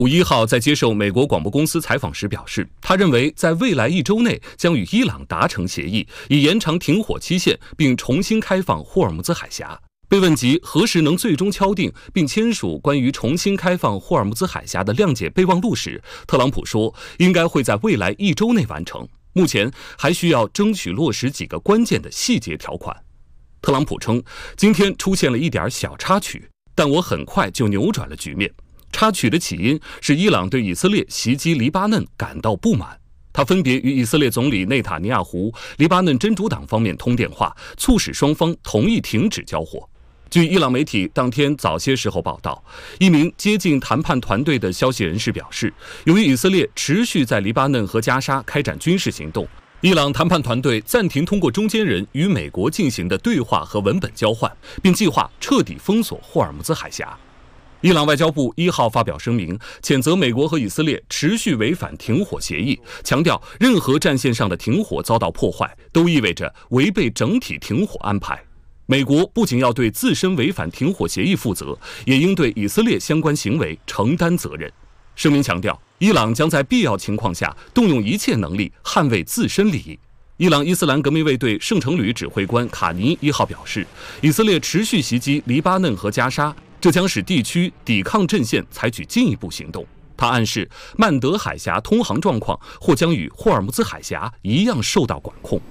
1号在接受美国广播公司采访时表示，他认为在未来1周内将与伊朗达成协议，以延长停火期限，并重新开放霍尔木兹海峡。被问及何时能最终敲定并签署关于重新开放霍尔木兹海峡的谅解备忘录时，特朗普说，应该会在未来1周内完成，目前还需要争取落实几个关键的细节条款。特朗普称，今天出现了一点小插曲，但我很快就扭转了局面。插曲的起因是伊朗对以色列袭击黎巴嫩感到不满，他分别与以色列总理内塔尼亚胡、黎巴嫩真主党方面通电话，促使双方同意停止交火。据伊朗媒体当天早些时候报道，一名接近谈判团队的消息人士表示，由于以色列持续在黎巴嫩和加沙开展军事行动，伊朗谈判团队暂停通过中间人与美国进行的对话和文本交换，并计划彻底封锁霍尔木兹海峡。伊朗外交部1号发表声明，谴责美国和以色列持续违反停火协议，强调任何战线上的停火遭到破坏，都意味着违背整体停火安排。美国不仅要对自身违反停火协议负责，也应对以色列相关行为承担责任。声明强调，伊朗将在必要情况下动用一切能力捍卫自身利益。伊朗伊斯兰革命卫队圣城旅指挥官卡尼1号表示，以色列持续袭击黎巴嫩和加沙，这将使地区抵抗阵线采取进一步行动。他暗示曼德海峡通航状况或将与霍尔木兹海峡一样受到管控。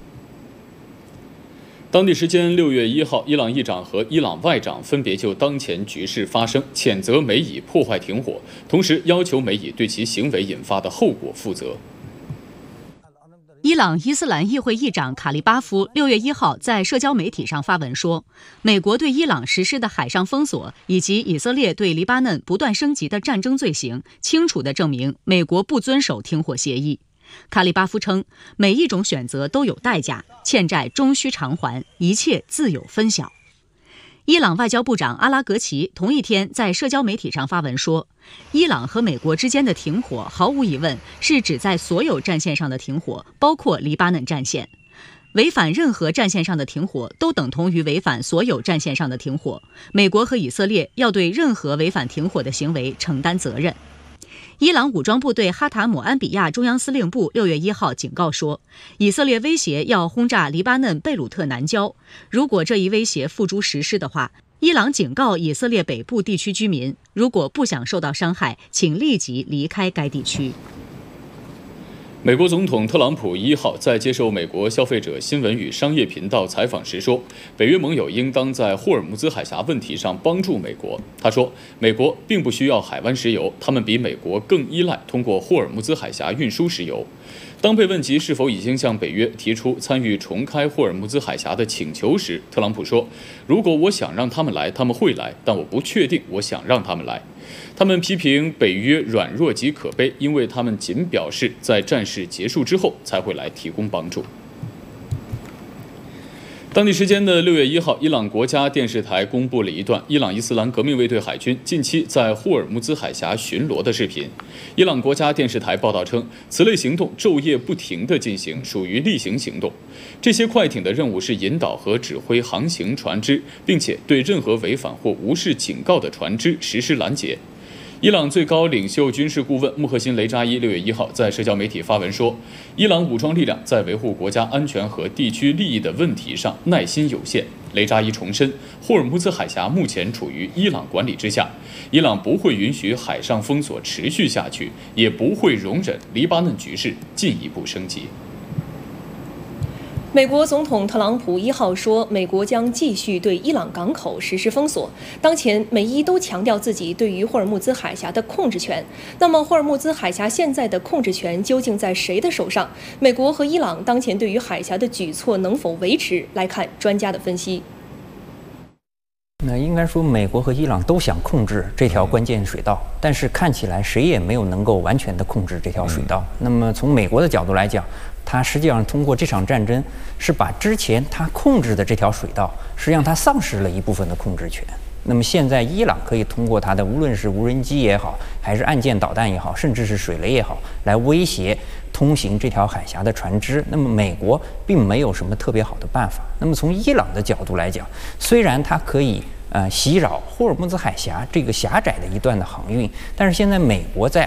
当地时间6月1号，伊朗议长和伊朗外长分别就当前局势发声，谴责美以破坏停火，同时要求美以对其行为引发的后果负责。 伊朗伊斯兰议会议长卡利巴夫6月1号在社交媒体上发文说，美国对伊朗实施的海上封锁以及以色列对黎巴嫩不断升级的战争罪行，清楚地证明美国不遵守停火协议。卡利巴夫称，每一种选择都有代价，欠债终须偿还，一切自有分晓。伊朗外交部长阿拉格齐同一天在社交媒体上发文说，伊朗和美国之间的停火毫无疑问是指在所有战线上的停火，包括黎巴嫩战线。违反任何战线上的停火都等同于违反所有战线上的停火，美国和以色列要对任何违反停火的行为承担责任。伊朗武装部队哈塔姆安比亚中央司令部6月1号警告说，以色列威胁要轰炸黎巴嫩贝鲁特南郊，如果这一威胁付诸实施的话，伊朗警告以色列北部地区居民，如果不想受到伤害，请立即离开该地区。 美国总统特朗普1号在接受美国消费者新闻与商业频道采访时说，北约盟友应当在霍尔木兹海峡问题上帮助美国。他说，美国并不需要海湾石油，他们比美国更依赖通过霍尔木兹海峡运输石油。当被问及是否已经向北约提出参与重开霍尔木兹海峡的请求时，特朗普说，如果我想让他们来，他们会来，但我不确定我想让他们来。他们批评北约软弱及可悲，因为他们仅表示在战事结束之后才会来提供帮助。当地时间的6月1号，伊朗国家电视台公布了一段伊朗伊斯兰革命卫队海军近期在霍尔木兹海峡巡逻的视频。伊朗国家电视台报道称，此类行动昼夜不停地进行，属于例行行动。这些快艇的任务是引导和指挥航行船只，并且对任何违反或无视警告的船只实施拦截。伊朗最高领袖军事顾问穆赫辛·雷扎伊6月1号在社交媒体发文说，伊朗武装力量在维护国家安全和地区利益的问题上耐心有限。雷扎伊重申，霍尔木兹海峡目前处于伊朗管理之下，伊朗不会允许海上封锁持续下去，也不会容忍黎巴嫩局势进一步升级。 美国总统特朗普1号说，美国将继续对伊朗港口实施封锁。当前，美伊都强调自己对于霍尔木兹海峡的控制权。那么，霍尔木兹海峡现在的控制权究竟在谁的手上？美国和伊朗当前对于海峡的举措能否维持？来看专家的分析。 那应该说，美国和伊朗都想控制这条关键水道，但是看起来谁也没有能够完全的控制这条水道。那么从美国的角度来讲，它实际上通过这场战争是把之前它控制的这条水道，实际上它丧失了一部分的控制权。那么现在伊朗可以通过它的无论是无人机也好，还是岸舰导弹也好，甚至是水雷也好，来威胁通行这条海峡的船只。那么美国并没有什么特别好的办法。那么从伊朗的角度来讲，虽然它可以袭扰霍尔木兹海峡这个狭窄的一段的航运，但是现在美国在